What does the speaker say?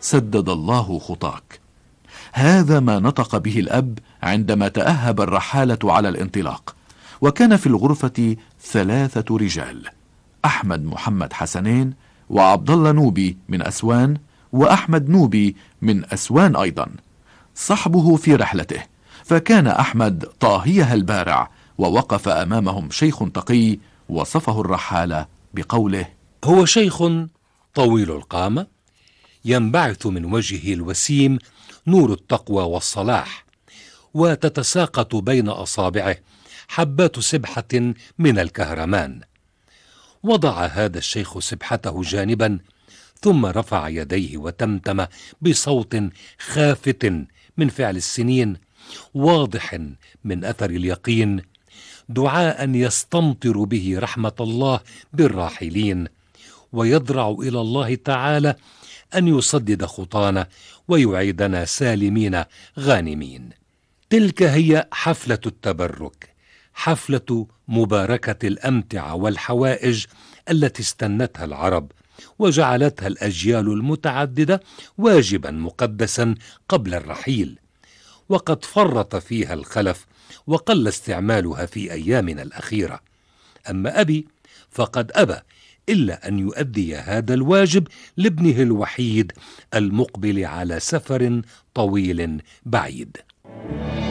سدد الله خطاك. هذا ما نطق به الأب عندما تأهب الرحالة على الانطلاق. وكان في الغرفة 3 رجال: أحمد محمد حسنين، وعبد الله نوبي من أسوان، وأحمد نوبي من أسوان أيضا، صحبه في رحلته. فكان أحمد طاهيها البارع، ووقف أمامهم شيخ تقي وصفه الرحالة بقوله: هو شيخ طويل القامة، ينبعث من وجهه الوسيم نور التقوى والصلاح، وتتساقط بين أصابعه حبات سبحة من الكهرمان. وضع هذا الشيخ سبحته جانبا، ثم رفع يديه وتمتم بصوت خافت من فعل السنين، واضح من أثر اليقين، دعاء يستمطر به رحمة الله بالراحلين، ويضرع إلى الله تعالى أن يسدد خطانا ويعيدنا سالمين غانمين. تلك هي حفلة التبرك، حفلة مباركة الأمتعة والحوائج التي استنتها العرب وجعلتها الأجيال المتعددة واجبا مقدسا قبل الرحيل، وقد فرط فيها الخلف وقل استعمالها في أيامنا الأخيرة. أما أبي فقد أبى إلا أن يؤدي هذا الواجب لابنه الوحيد المقبل على سفر طويل بعيد.